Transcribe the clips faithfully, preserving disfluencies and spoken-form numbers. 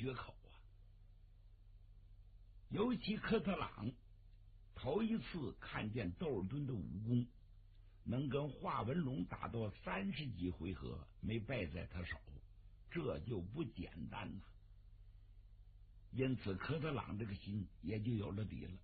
绝口啊！尤其科特朗头一次看见窦尔敦的武功能跟华文龙打到三十几回合没败在他手，这就不简单了。因此科特朗这个心也就有了底了。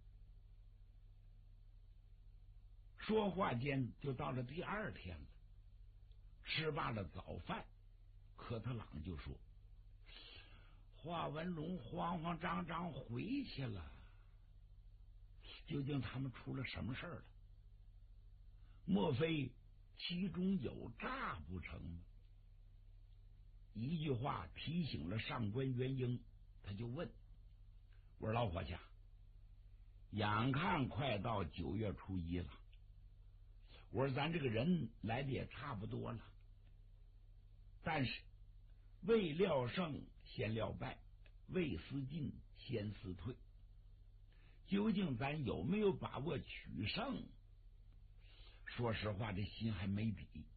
说话间就到了第二天了，吃罢了早饭，科特朗就说：华文龙慌慌张张回去了，究竟他们出了什么事儿了？莫非其中有诈不成吗？一句话提醒了上官元英，他就问：我说老伙计，眼看快到九月初一了，我说咱这个人来的也差不多了，但是未料胜先料败，未思进先思退，究竟咱有没有把握取胜？说实话，这心还没底。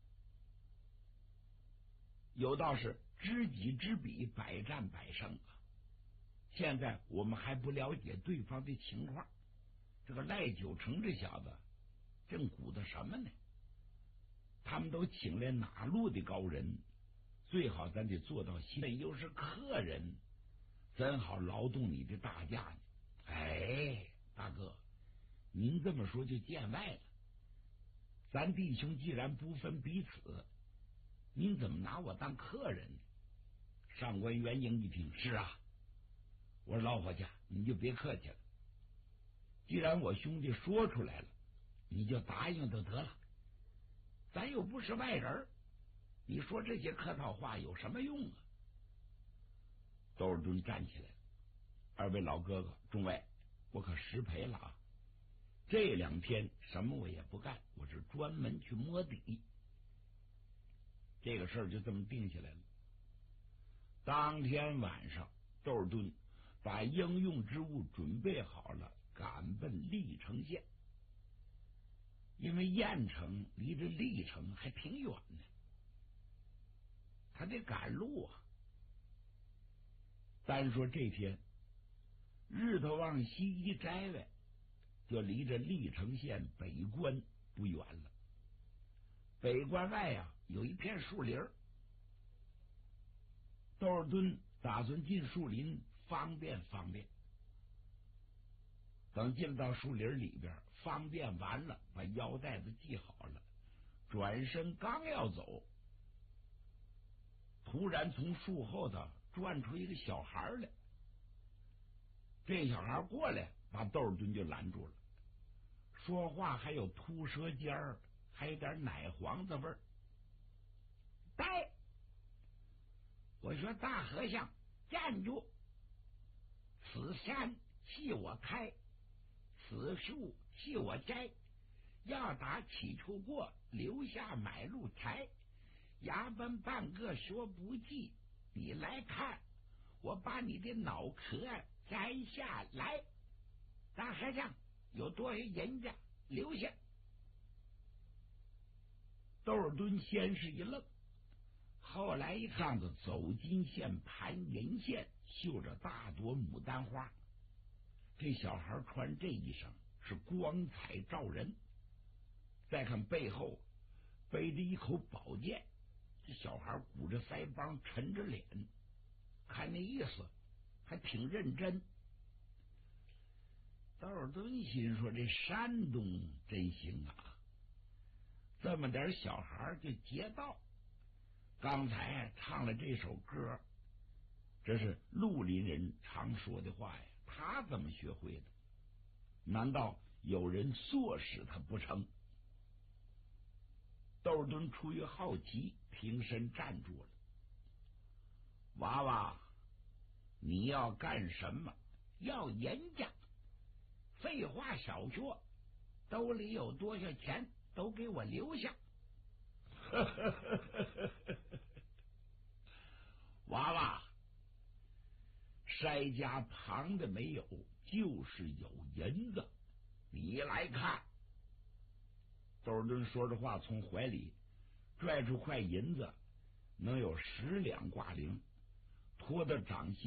有道是知己知彼，百战百胜啊！现在我们还不了解对方的情况，这个赖九成这小子正鼓捣什么呢？他们都请来哪路的高人？最好咱得做到心里又是客人，怎好劳动你的大驾呢？哎，大哥，您这么说就见外了。咱弟兄既然不分彼此，您怎么拿我当客人呢？上官元英一听，是啊，我说老伙计，你就别客气了，既然我兄弟说出来了，你就答应就得了，咱又不是外人，你说这些客套话有什么用啊？窦尔敦站起来，二位老哥哥，众位，我可失陪了啊！这两天什么我也不干，我是专门去摸底。这个事儿就这么定下来了。当天晚上，窦尔敦把应用之物准备好了，赶奔历城县。因为郾城离这历城还挺远呢，他得赶路啊。单说这天日头往西一摘来，就离着历城县北关不远了。北关外啊有一片树林，窦尔敦打算进树林方便方便。等进到树林里边，方便完了，把腰带子系好了，转身刚要走，突然从树后头转出一个小孩来。这小孩过来把窦尔敦就拦住了，说话还有秃舌尖儿，还有点奶黄子味儿。呆！我说大和尚站住，此山系我开，此树系我摘，要打起处过，留下买路财。衙门半个说不记，你来看，我把你的脑壳摘下来。大和尚有多少银子留下？窦尔敦先是一愣，后来一看子走金线盘银线，绣着大朵牡丹花。这小孩穿这一身是光彩照人，再看背后背着一口宝剑，这小孩鼓着腮帮，沉着脸，看那意思还挺认真。窦尔敦心说，这山东真行啊，这么点小孩就劫道。刚才唱了这首歌，这是绿林人常说的话呀，他怎么学会的？难道有人唆使他不成？窦尔敦出于好奇，平身站住了。娃娃，你要干什么？要银子。废话少说，兜里有多少钱都给我留下。娃娃，筛家旁的没有，就是有银子，你来看。窦尔敦说着话，从怀里拽出块银子，能有十两挂零，拖到掌心